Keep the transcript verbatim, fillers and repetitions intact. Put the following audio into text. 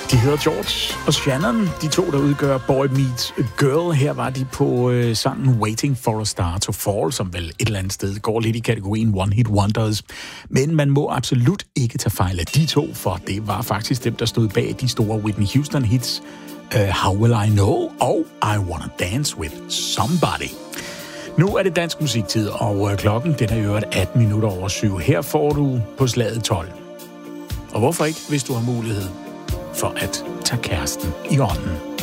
De hedder George og Shannon, de to, der udgør Boy Meets Girl. Her var de på øh, sangen Waiting for a Star to Fall, som vel et eller andet sted går lidt i kategorien One Hit Wonders. Men man må absolut ikke tage fejl af de to, for det var faktisk dem, der stod bag de store Whitney Houston-hits uh, How Will I Know og I Wanna Dance With Somebody. Nu er det dansk musiktid, og øh, klokken den er i øvrigt atten minutter over syv. Her får du på slaget tolv. Og hvorfor ikke, hvis du har mulighed for at tage kæresten i ånden?